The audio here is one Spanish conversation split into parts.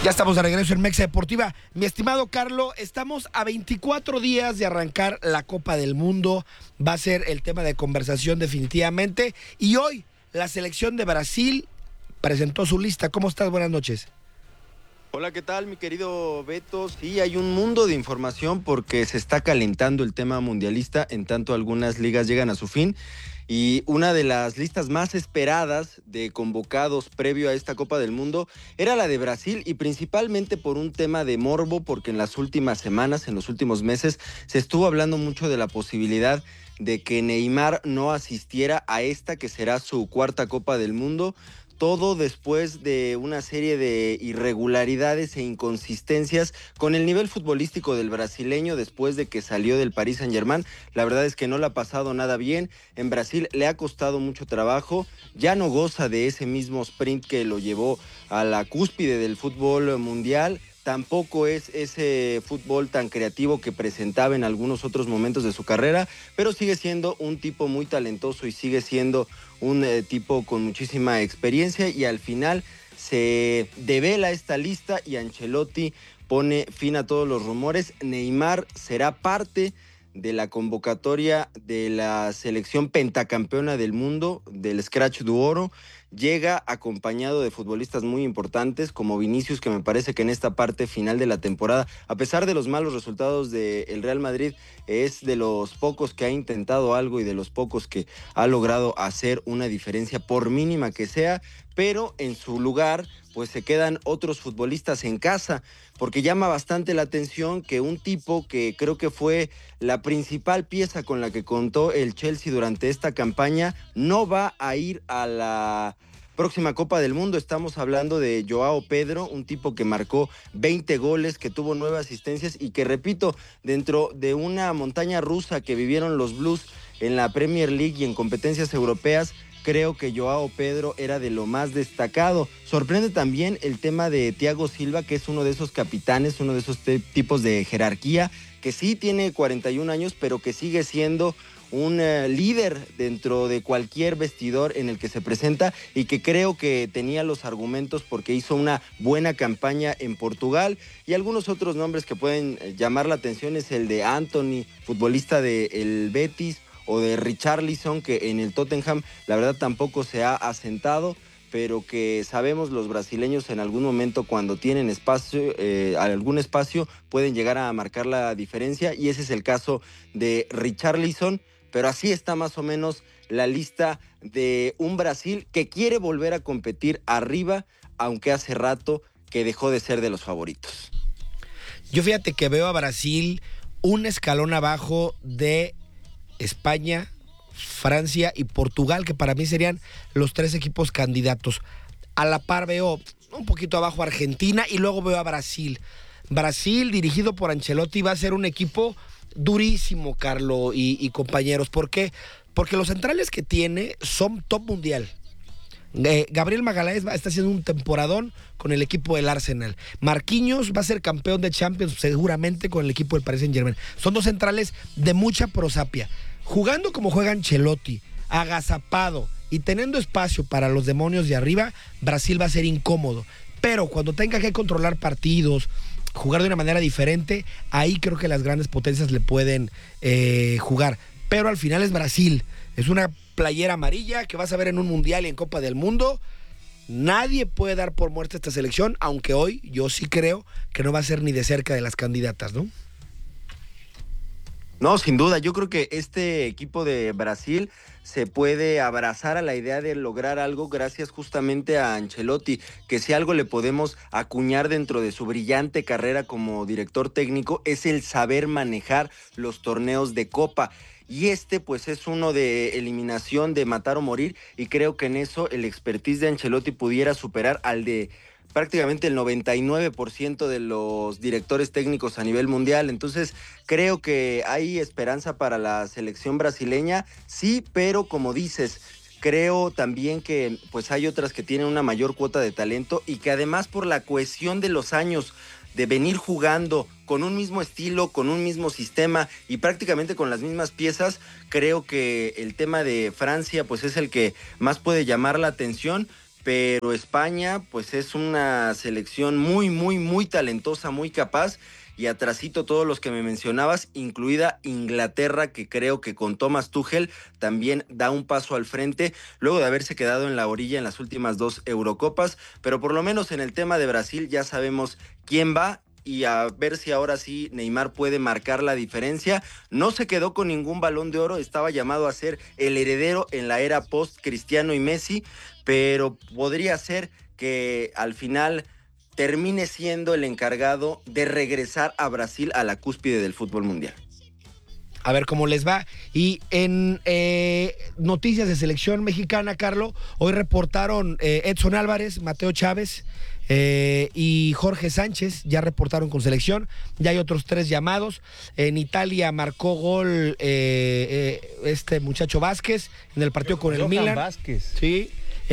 Ya estamos de regreso en Mexa Deportiva. Mi estimado Carlo, estamos a 24 días de arrancar la Copa del Mundo. Va a ser el tema de conversación definitivamente. Y hoy la selección de Brasil presentó su lista. ¿Cómo estás? Buenas noches. Hola, ¿qué tal, mi querido Beto? Sí, hay un mundo de información porque se está calentando el tema mundialista, en tanto algunas ligas llegan a su fin. Y una de las listas más esperadas de convocados previo a esta Copa del Mundo era la de Brasil, y principalmente por un tema de morbo, porque en las últimas semanas, en los últimos meses, se estuvo hablando mucho de la posibilidad de que Neymar no asistiera a esta que será su cuarta Copa del Mundo. Todo después de una serie de irregularidades e inconsistencias con el nivel futbolístico del brasileño después de que salió del Paris Saint-Germain. La verdad es que no le ha pasado nada bien. En Brasil le ha costado mucho trabajo. Ya no goza de ese mismo sprint que lo llevó a la cúspide del fútbol mundial. Tampoco es ese fútbol tan creativo que presentaba en algunos otros momentos de su carrera, pero sigue siendo un tipo muy talentoso y sigue siendo un tipo con muchísima experiencia, y al final se devela esta lista y Ancelotti pone fin a todos los rumores. Neymar será parte de la convocatoria de la selección pentacampeona del mundo, del Scratch du Oro. Llega acompañado de futbolistas muy importantes como Vinicius, que me parece que en esta parte final de la temporada, a pesar de los malos resultados del Real Madrid, es de los pocos que ha intentado algo y de los pocos que ha logrado hacer una diferencia, por mínima que sea. Pero en su lugar pues se quedan otros futbolistas en casa, porque llama bastante la atención que un tipo que creo que fue la principal pieza con la que contó el Chelsea durante esta campaña no va a ir a la próxima Copa del Mundo. Estamos hablando de Joao Pedro, un tipo que marcó 20 goles, que tuvo 9 asistencias y que, repito, dentro de una montaña rusa que vivieron los Blues en la Premier League y en competencias europeas, creo que Joao Pedro era de lo más destacado. Sorprende también el tema de Thiago Silva, que es uno de esos capitanes, uno de esos tipos de jerarquía, que sí tiene 41 años, pero que sigue siendo un líder dentro de cualquier vestidor en el que se presenta, y que creo que tenía los argumentos porque hizo una buena campaña en Portugal. Y algunos otros nombres que pueden llamar la atención es el de Anthony, futbolista del Betis, o de Richarlison, que en el Tottenham la verdad tampoco se ha asentado, pero que sabemos los brasileños en algún momento, cuando tienen espacio, algún espacio, pueden llegar a marcar la diferencia, y ese es el caso de Richarlison. Pero así está más o menos la lista de un Brasil que quiere volver a competir arriba, aunque hace rato que dejó de ser de los favoritos. Yo fíjate que veo a Brasil un escalón abajo de España, Francia y Portugal, que para mí serían los tres equipos candidatos. A la par veo un poquito abajo a Argentina, y luego veo a Brasil. Brasil, dirigido por Ancelotti, va a ser un equipo durísimo, Carlo y compañeros. ¿Por qué? Porque los centrales que tiene son top mundial. Gabriel Magalhães está haciendo un temporadón con el equipo del Arsenal. Marquinhos va a ser campeón de Champions seguramente con el equipo del Paris Saint-Germain. Son dos centrales de mucha prosapia. Jugando como juega Ancelotti, agazapado y teniendo espacio para los demonios de arriba, Brasil va a ser incómodo. Pero cuando tenga que controlar partidos, jugar de una manera diferente, ahí creo que las grandes potencias le pueden jugar. Pero al final es Brasil. Es una playera amarilla que vas a ver en un mundial y en Copa del Mundo. Nadie puede dar por muerta esta selección, aunque hoy yo sí creo que no va a ser ni de cerca de las candidatas, ¿no? No, sin duda, yo creo que este equipo de Brasil se puede abrazar a la idea de lograr algo gracias justamente a Ancelotti, que si algo le podemos acuñar dentro de su brillante carrera como director técnico es el saber manejar los torneos de Copa. Y pues es uno de eliminación, de matar o morir, y creo que en eso el expertise de Ancelotti pudiera superar al de prácticamente el 99% de los directores técnicos a nivel mundial. Entonces creo que hay esperanza para la selección brasileña, sí, pero como dices, creo también que pues hay otras que tienen una mayor cuota de talento, y que además, por la cohesión de los años de venir jugando con un mismo estilo, con un mismo sistema y prácticamente con las mismas piezas, creo que el tema de Francia pues es el que más puede llamar la atención. pero España pues es una selección muy, muy, muy talentosa, muy capaz, y atrasito todos los que me mencionabas, incluida Inglaterra, que creo que con Thomas Tuchel también da un paso al frente, luego de haberse quedado en la orilla en las últimas 2 Eurocopas, pero por lo menos en el tema de Brasil ya sabemos quién va, y a ver si ahora sí Neymar puede marcar la diferencia. No se quedó con ningún Balón de Oro, estaba llamado a ser el heredero en la era post Cristiano y Messi, pero podría ser que al final termine siendo el encargado de regresar a Brasil a la cúspide del fútbol mundial. A ver cómo les va. Y en noticias de selección mexicana, Carlos, hoy reportaron Edson Álvarez, Mateo Chávez y Jorge Sánchez, ya reportaron con selección. Ya hay otros 3 llamados. En Italia marcó gol este muchacho Vázquez en el partido con el Milan. Vázquez. Sí.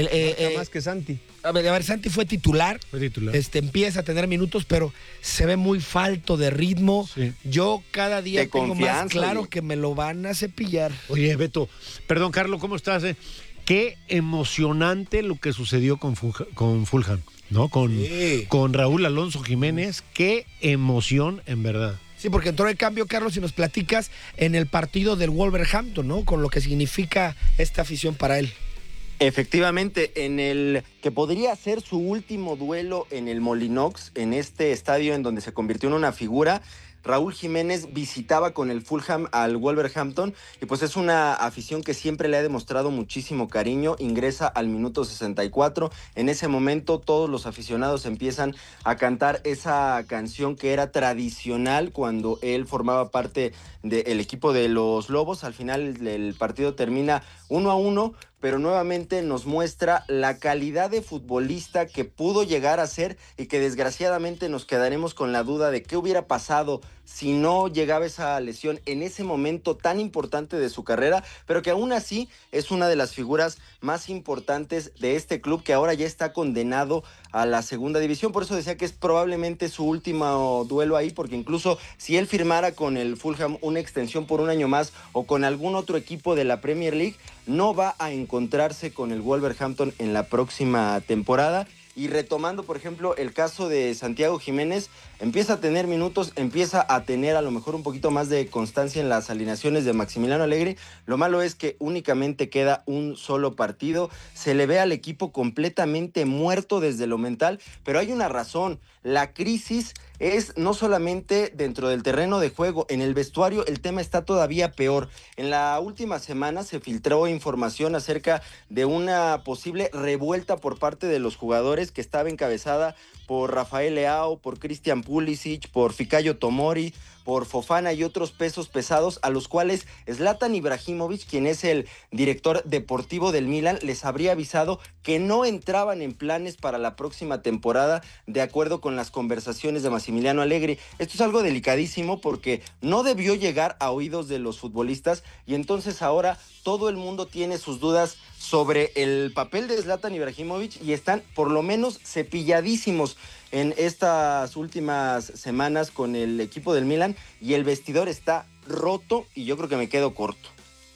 Más que Santi. A ver, Santi fue titular. Empieza a tener minutos, pero se ve muy falto de ritmo. Sí. Yo cada día de tengo más claro oye, que me lo van a cepillar. Oye, Beto, perdón, Carlos, ¿cómo estás? Qué emocionante lo que sucedió con Fulham, ¿no? Con Raúl Alonso Jiménez. Qué emoción, en verdad. Sí, porque entró de cambio, Carlos, y nos platicas en el partido del Wolverhampton, ¿no? Con lo que significa esta afición para él. Efectivamente, en el que podría ser su último duelo en el Molinox, en este estadio en donde se convirtió en una figura, Raúl Jiménez visitaba con el Fulham al Wolverhampton, y pues es una afición que siempre le ha demostrado muchísimo cariño. Ingresa al minuto 64, en ese momento todos los aficionados empiezan a cantar esa canción que era tradicional cuando él formaba parte del equipo de los Lobos. Al final el partido termina 1-1, pero nuevamente nos muestra la calidad de futbolista que pudo llegar a ser, y que desgraciadamente nos quedaremos con la duda de qué hubiera pasado si no llegaba esa lesión en ese momento tan importante de su carrera, pero que aún así es una de las figuras más importantes de este club, que ahora ya está condenado a la segunda división. Por eso decía que es probablemente su último duelo ahí, porque incluso si él firmara con el Fulham una extensión por 1 año más o con algún otro equipo de la Premier League, no va a encontrarse con el Wolverhampton en la próxima temporada. Y retomando, por ejemplo, el caso de Santiago Jiménez, empieza a tener minutos, empieza a tener a lo mejor un poquito más de constancia en las alineaciones de Maximiliano Allegri. Lo malo es que únicamente queda un solo partido. Se le ve al equipo completamente muerto desde lo mental, pero hay una razón. La crisis es no solamente dentro del terreno de juego, en el vestuario el tema está todavía peor. En la última semana se filtró información acerca de una posible revuelta por parte de los jugadores, que estaba encabezada por Rafael Leao, por Christian Pulisic, por Fikayo Tomori, por Fofana y otros pesos pesados, a los cuales Zlatan Ibrahimovic, quien es el director deportivo del Milan, les habría avisado que no entraban en planes para la próxima temporada, de acuerdo con las conversaciones de Massimiliano Allegri. Esto es algo delicadísimo porque no debió llegar a oídos de los futbolistas, y entonces ahora todo el mundo tiene sus dudas sobre el papel de Zlatan Ibrahimovic, y están por lo menos cepilladísimos en estas últimas semanas con el equipo del Milan, y el vestidor está roto, y yo creo que me quedo corto.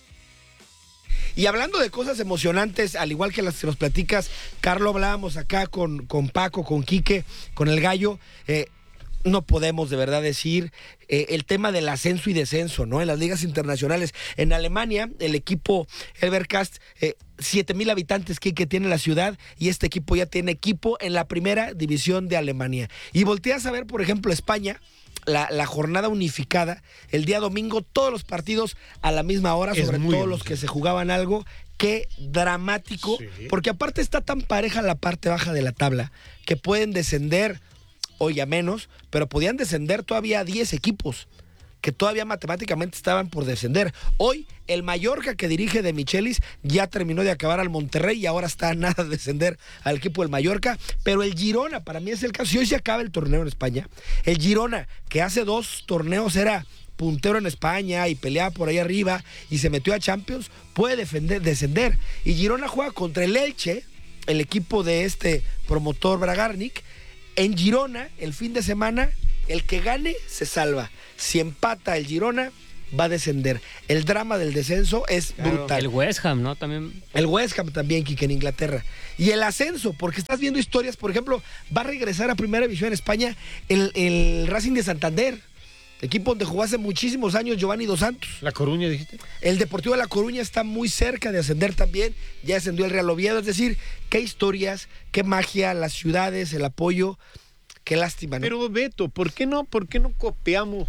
Y hablando de cosas emocionantes, al igual que las que nos platicas, Carlos, hablábamos acá con Paco, con Quique, con el Gallo, no podemos de verdad decir el tema del ascenso y descenso, ¿no? En las ligas internacionales. En Alemania, el equipo Elverkast, 7,000 habitantes que tiene la ciudad, y este equipo ya tiene equipo en la primera división de Alemania. Y volteas a ver, por ejemplo, España, la jornada unificada, el día domingo, todos los partidos a la misma hora, sobre todo los que se jugaban algo. Qué dramático, sí. Porque aparte está tan pareja la parte baja de la tabla, que pueden descender hoy a menos, pero podían descender todavía 10 equipos que todavía matemáticamente estaban por descender. Hoy el Mallorca, que dirige De Michelis, ya terminó de acabar al Monterrey y ahora está a nada de descender al equipo del Mallorca, pero el Girona, para mí es el caso. Si hoy se acaba el torneo en España, el Girona, que hace 2 torneos era puntero en España y peleaba por ahí arriba y se metió a Champions, puede descender. Y Girona juega contra el Elche, el equipo de este promotor Bragarnik. En Girona, el fin de semana, el que gane se salva. Si empata el Girona, va a descender. El drama del descenso es brutal. El West Ham, ¿no? También. El West Ham también, Quique, en Inglaterra. Y el ascenso, porque estás viendo historias, por ejemplo, va a regresar a Primera División en España el Racing de Santander, equipo donde jugó hace muchísimos años Giovanni Dos Santos. ¿La Coruña dijiste? El Deportivo de La Coruña está muy cerca de ascender también, ya ascendió el Real Oviedo, es decir, qué historias, qué magia, las ciudades, el apoyo, qué lástima, ¿no? Pero Beto, ¿por qué no copiamos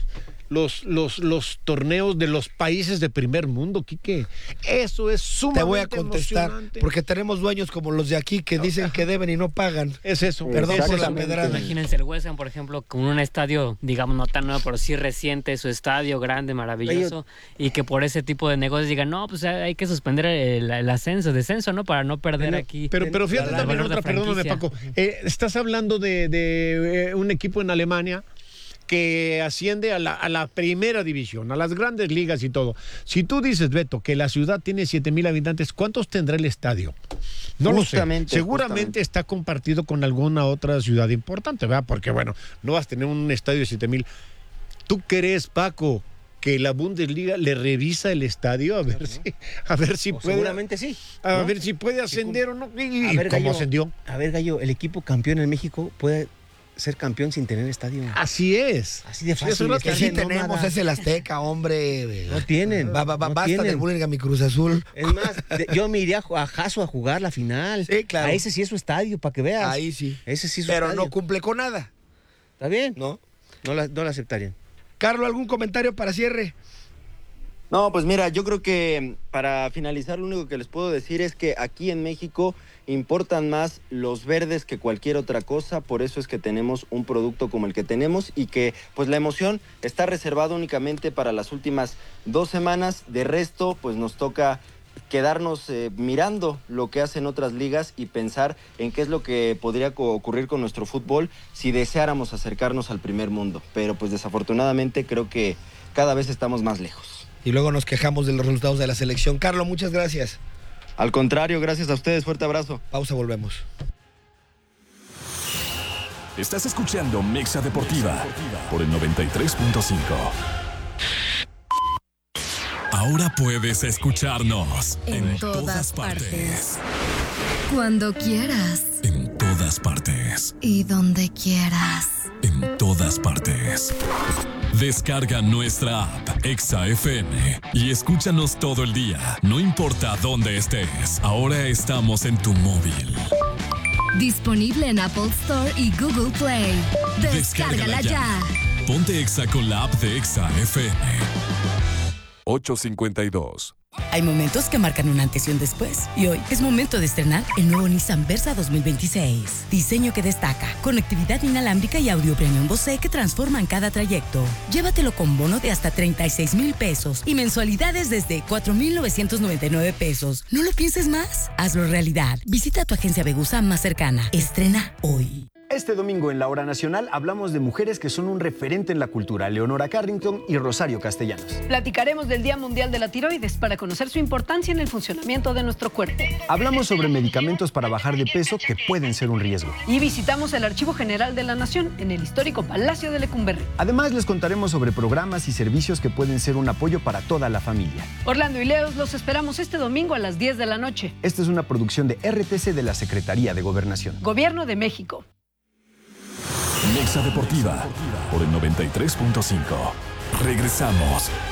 los torneos de los países de primer mundo, Quique? Eso es sumamente Te voy a contestar, emocionante. porque tenemos dueños como los de aquí que dicen que deben y no pagan. Es eso. Perdón por la Exactamente. pedrada. Imagínense el West Ham, por ejemplo, con un estadio, digamos, no tan nuevo, pero sí reciente, su estadio grande, maravilloso, y que por ese tipo de negocios digan, no, pues hay que suspender el descenso, ¿no? Para no perder aquí. Pero fíjate la también valor de otra, perdóname, franquicia. Paco. Estás hablando de un equipo en Alemania que asciende a la primera división, a las grandes ligas y todo. Si tú dices, Beto, que la ciudad tiene 7,000 habitantes, ¿cuántos tendrá el estadio? No lo sé. Seguramente está compartido con alguna otra ciudad importante, ¿verdad? Porque, bueno, no vas a tener un estadio de 7,000. ¿Tú crees, Paco, que la Bundesliga le revisa el estadio a ver si puede? Seguramente sí. A ¿no? ver si puede ascender o no. ¿Y A ver, cómo Gallo, ascendió? A ver, Gallo, el equipo campeón en México puede ser campeón sin tener estadio. Así es. Así de Sí, fácil. eso no está Que te sí bien, tenemos, nómada. es el Azteca, hombre. No tienen. Basta tienen. del bullying a mi Cruz Azul. Es más, yo me iría a Jaso a jugar la final. Sí, claro. A ese sí es su estadio, para que veas. Ahí sí. Ese sí es su Pero estadio. no cumple con nada, ¿Está bien? ¿no? No la aceptarían. Carlos, ¿algún comentario para cierre? No, pues mira, yo creo que para finalizar lo único que les puedo decir es que aquí en México importan más los verdes que cualquier otra cosa, por eso es que tenemos un producto como el que tenemos y que pues la emoción está reservada únicamente para las últimas 2 semanas, de resto pues nos toca quedarnos mirando lo que hacen otras ligas y pensar en qué es lo que podría ocurrir con nuestro fútbol si deseáramos acercarnos al primer mundo, pero pues desafortunadamente creo que cada vez estamos más lejos. Y luego nos quejamos de los resultados de la selección. Carlos, muchas gracias. Al contrario, gracias a ustedes, fuerte abrazo. Pausa, volvemos. Estás escuchando Mexa Deportiva por el 93.5. Ahora puedes escucharnos En todas partes. Cuando quieras. En todas partes. Y donde quieras. En todas partes. Descarga nuestra app Exa FM y escúchanos todo el día. No importa dónde estés. Ahora estamos en tu móvil. Disponible en Apple Store y Google Play. Descárgala ya. Ponte Exa con la app de Exa FM. 8:52. Hay momentos que marcan un antes y un después. Y hoy es momento de estrenar el nuevo Nissan Versa 2026. Diseño que destaca, conectividad inalámbrica y audio premium Bose que transforman cada trayecto. Llévatelo con bono de hasta 36,000 pesos y mensualidades desde 4,999 pesos. ¿No lo pienses más? Hazlo realidad. Visita tu agencia Vegusa más cercana. Estrena hoy. Este domingo en La Hora Nacional hablamos de mujeres que son un referente en la cultura, Leonora Carrington y Rosario Castellanos. Platicaremos del Día Mundial de la Tiroides para conocer su importancia en el funcionamiento de nuestro cuerpo. Hablamos sobre medicamentos para bajar de peso que pueden ser un riesgo. Y visitamos el Archivo General de la Nación en el histórico Palacio de Lecumberri. Además, les contaremos sobre programas y servicios que pueden ser un apoyo para toda la familia. Orlando y Leos los esperamos este domingo a las 10 de la noche. Esta es una producción de RTC de la Secretaría de Gobernación. Gobierno de México. Mexa Deportiva por el 93.5. Regresamos.